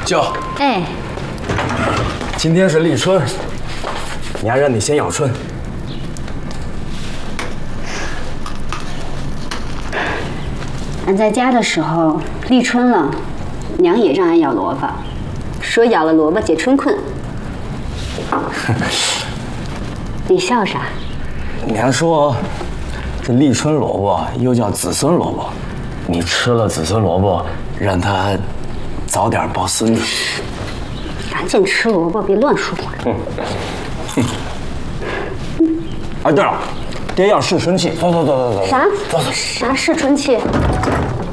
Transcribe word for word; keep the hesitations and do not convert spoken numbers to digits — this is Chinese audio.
舅， 哎， 今天是立春，娘让你先咬春。 俺在家的时候立春了，娘也让俺咬萝卜，说咬了萝卜解春困。你笑啥？ 娘说，这立春萝卜又叫子孙萝卜，你吃了子孙萝卜，让它早点抱孙子。 赶紧吃萝卜，别乱说话。 嗯。哎，对了，爹要试春气，走走走走走。 啥？ 走走。 啥试春气？